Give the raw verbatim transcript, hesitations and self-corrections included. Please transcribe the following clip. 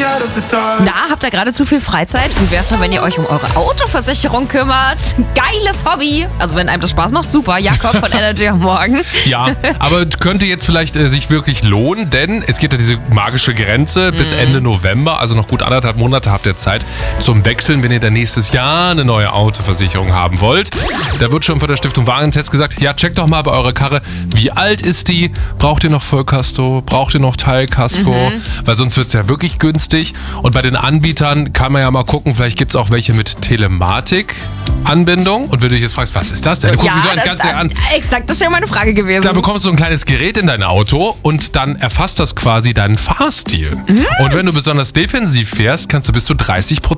Na, habt ihr gerade zu viel Freizeit? Wie wär's mal, wenn ihr euch um eure Autoversicherung kümmert? Geiles Hobby! Also wenn einem das Spaß macht, super. Jakob von Energy am Morgen. Ja, aber könnte jetzt vielleicht äh, sich wirklich lohnen, denn es gibt ja diese magische Grenze bis Ende November, also noch gut anderthalb Monate habt ihr Zeit zum Wechseln, wenn ihr dann nächstes Jahr eine neue Autoversicherung haben wollt. Da wird schon von der Stiftung Warentest gesagt, ja, checkt doch mal bei eurer Karre, wie alt ist die? Braucht ihr noch Vollkasko? Braucht ihr noch Teilkasko? Mhm. Weil sonst wird es ja wirklich günstig. Und bei den Anbietern kann man ja mal gucken, vielleicht gibt es auch welche mit Telematik-Anbindung. Und wenn du dich jetzt fragst, was ist das denn? Du guckst Ja, mich so ein das, ganz sehr an. Exakt, das wäre meine Frage gewesen. Da bekommst du ein kleines Gerät in dein Auto und dann erfasst das quasi deinen Fahrstil. Mhm. Und wenn du besonders defensiv fährst, kannst du bis zu dreißig Prozent